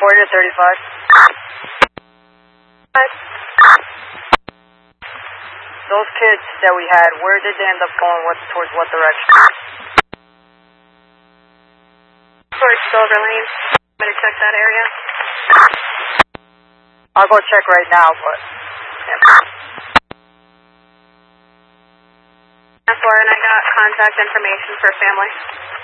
40 to 35. Those kids that we had, where did they end up going? Towards what direction? Towards Silver Lane. Better check that area. I'll go check right now, but... That's where I got contact information for family.